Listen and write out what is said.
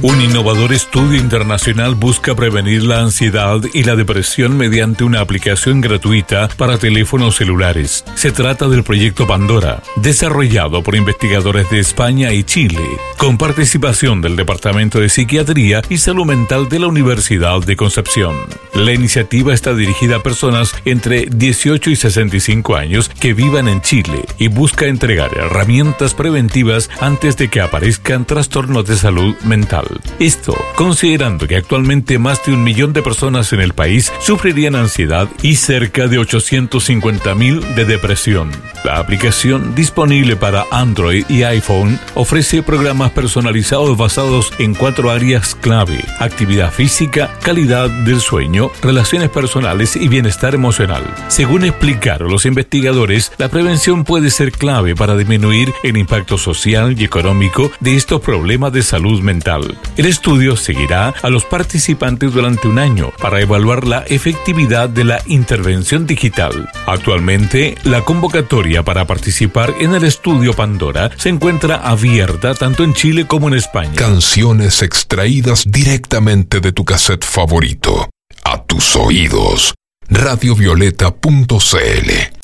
Un innovador estudio internacional busca prevenir la ansiedad y la depresión mediante una aplicación gratuita para teléfonos celulares. Se trata del proyecto Pandora, desarrollado por investigadores de España y Chile, con participación del Departamento de Psiquiatría y Salud Mental de la Universidad de Concepción. La iniciativa está dirigida a personas entre 18 y 65 años que vivan en Chile y busca entregar herramientas preventivas antes de que aparezcan trastornos de salud mental. Esto, considerando que actualmente más de 1 millón de personas en el país sufrirían ansiedad y cerca de 850.000 de depresión. La aplicación, disponible para Android y iPhone, ofrece programas personalizados basados en 4 áreas clave: actividad física, calidad del sueño, relaciones personales y bienestar emocional. Según explicaron los investigadores, la prevención puede ser clave para disminuir el impacto social y económico de estos problemas de salud mental. El estudio seguirá a los participantes durante 1 año para evaluar la efectividad de la intervención digital. Actualmente, la convocatoria para participar en el estudio Pandora se encuentra abierta tanto en Chile como en España. Canciones extraídas directamente de tu cassette favorito, a tus oídos. radiovioleta.cl